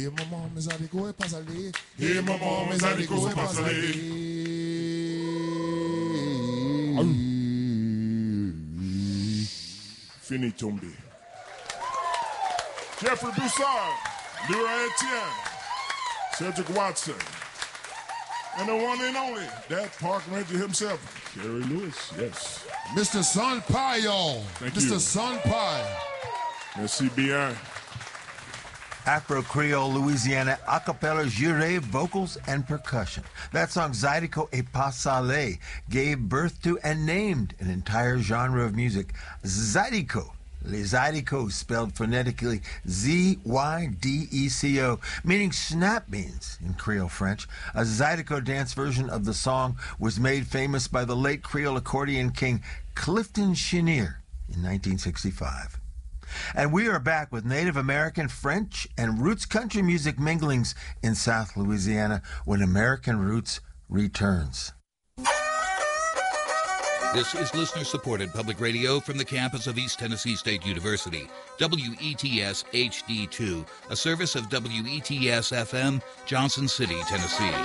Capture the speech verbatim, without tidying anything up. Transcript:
Hey, maman, mes haricots et pas salés. Hey, maman, mes haricots et pas salés. Fini tombé. Jeffrey Broussard, Leroy Etienne, Cedric Watson, and the one and only, that park ranger himself, Kerry Lewis, yes. Mister Sampaio. Thank Mister you. Sampaio. Merci bien. Afro-Creole Louisiana acapella juré vocals and percussion. That song, Zydeco et Pas Salé, gave birth to and named an entire genre of music. Zydeco. Les Zydeco, spelled phonetically Z Y D E C O, meaning snap beans in Creole French. A Zydeco dance version of the song was made famous by the late Creole accordion king Clifton Chenier in nineteen sixty-five. And we are back with Native American, French, and roots country music minglings in South Louisiana when American Roots returns. This is listener-supported public radio from the campus of East Tennessee State University. W E T S H D two, a service of W E T S F M, Johnson City, Tennessee.